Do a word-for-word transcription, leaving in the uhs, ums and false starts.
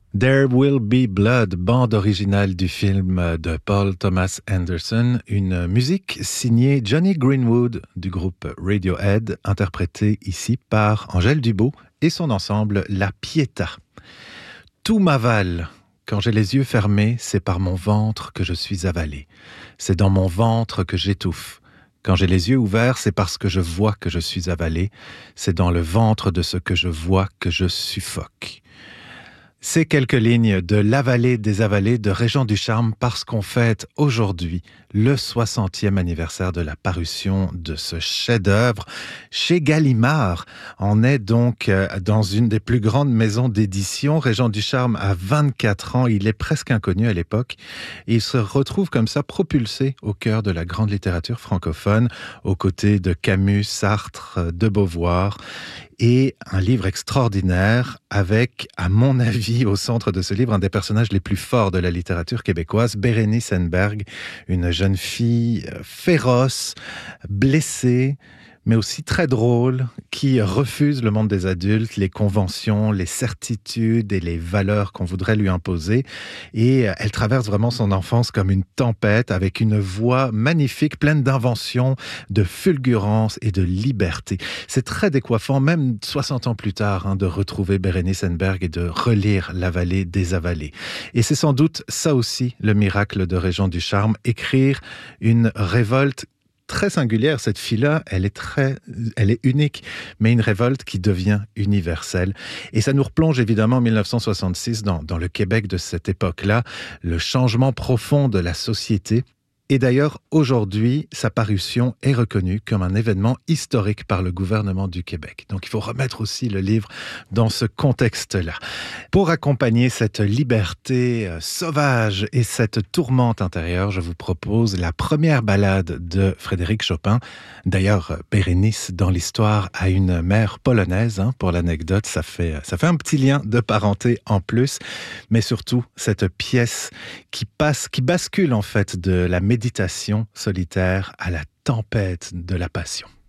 There Will Be Blood, bande originale du film de Paul Thomas Anderson, une musique signée Jonny Greenwood du groupe Radiohead, interprétée ici par Angèle Dubeau et son ensemble La Pietà. Tout m'avale. Quand j'ai les yeux fermés, c'est par mon ventre que je suis avalé. C'est dans mon ventre que j'étouffe. Quand j'ai les yeux ouverts, c'est parce que je vois que je suis avalé. C'est dans le ventre de ce que je vois que je suffoque. Ces quelques lignes de La Vallée des Avalés de Régent Ducharme parce qu'on fête aujourd'hui le soixantième anniversaire de la parution de ce chef-d'œuvre chez Gallimard. On est donc dans une des plus grandes maisons d'édition. Régent Ducharme a vingt-quatre ans, il est presque inconnu à l'époque. Et il se retrouve comme ça propulsé au cœur de la grande littérature francophone, aux côtés de Camus, Sartre, de Beauvoir. Et un livre extraordinaire avec, à mon avis, au centre de ce livre, un des personnages les plus forts de la littérature québécoise, Bérénice Henneberg, une jeune fille féroce, blessée, mais aussi très drôle, qui refuse le monde des adultes, les conventions, les certitudes et les valeurs qu'on voudrait lui imposer. Et elle traverse vraiment son enfance comme une tempête, avec une voix magnifique, pleine d'inventions, de fulgurance et de liberté. C'est très décoiffant, même soixante ans plus tard, hein, de retrouver Bérénice Henneberg et de relire La Vallée des Avalés. Et c'est sans doute ça aussi le miracle de Régent Ducharme, écrire une révolte très singulière. Cette fille-là, elle est très, elle est unique, mais une révolte qui devient universelle. Et ça nous replonge évidemment en dix-neuf cent soixante-six dans, dans le Québec de cette époque-là, le changement profond de la société. Et d'ailleurs, aujourd'hui, sa parution est reconnue comme un événement historique par le gouvernement du Québec. Donc, il faut remettre aussi le livre dans ce contexte-là. Pour accompagner cette liberté sauvage et cette tourmente intérieure, je vous propose la première ballade de Frédéric Chopin. D'ailleurs, Bérénice, dans l'histoire, a une mère polonaise. Hein, pour l'anecdote, ça fait, ça fait un petit lien de parenté en plus. Mais surtout, cette pièce qui passe, qui bascule en fait de la méditation méditation solitaire à la tempête de la passion.